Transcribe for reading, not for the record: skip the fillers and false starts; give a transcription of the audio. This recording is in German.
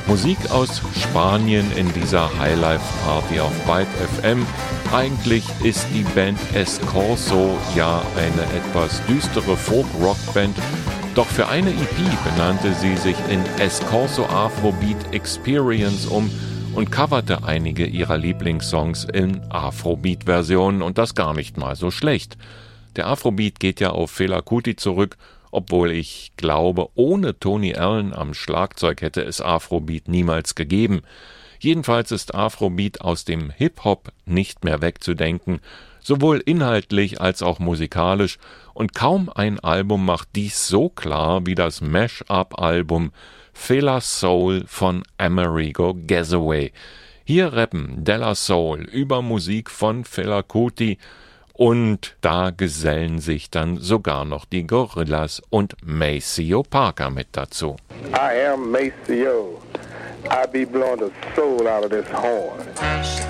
Musik aus Spanien in dieser Highlife-Party auf Byte FM. Eigentlich ist die Band Escorzo ja eine etwas düstere Folk-Rock-Band, doch für eine EP benannte sie sich in Escorzo Afrobeat Experience um und coverte einige ihrer Lieblingssongs in Afrobeat-Versionen und das gar nicht mal so schlecht. Der Afrobeat geht ja auf Fela Kuti zurück, obwohl ich glaube, ohne Tony Allen am Schlagzeug hätte es Afrobeat niemals gegeben. Jedenfalls ist Afrobeat aus dem Hip-Hop nicht mehr wegzudenken, sowohl inhaltlich als auch musikalisch, und kaum ein Album macht dies so klar wie das Mash-Up-Album Fela Soul von Amerigo Gazaway. Hier rappen De La Soul über Musik von Fela Kuti, und da gesellen sich dann sogar noch die Gorillaz und Maceo Parker mit dazu. I am Maceo. I be blowing the soul out of this horn.